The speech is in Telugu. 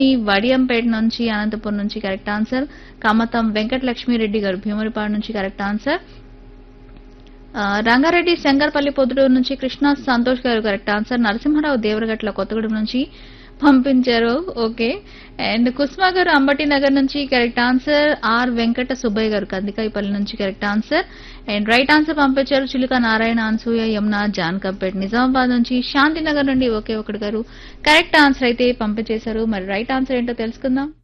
వడియంపేట నుంచి అనంతపురం నుంచి కరెక్ట్ ఆన్సర్. కమతం వెంకటలక్ష్మిరెడ్డి గారు భీమునిపాడు నుంచి కరెక్ట్ ఆన్సర్. రంగారెడ్డి శంకర్పల్లి పొద్దుటూరు నుంచి కృష్ణ సంతోష్ గారు కరెక్ట్ ఆన్సర్. నరసింహారావు దేవరగట్ల కొత్తగూడెం నుంచి పంపించారు. ఓకే. అండ్ కుస్మా గారు అంబటి నగర్ నుంచి correct answer. Are Venkata Subbaiah గారు కందికాయపల్లి నుంచి correct answer. And right answer పంపించారు చిలుక నారాయణ, అనసూయ, యమున, జాన్కంపేట్ నిజామాబాద్ నుంచి. శాంతినగర్ నుండి ఒకే ఒకటి గారు కరెక్ట్ ఆన్సర్ అయితే పంపించేశారు. మరి రైట్ ఆన్సర్ ఏంటో తెలుసుకుందాం.